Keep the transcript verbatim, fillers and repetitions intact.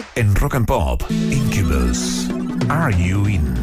En Rock and Pop, Incubus, Are You In?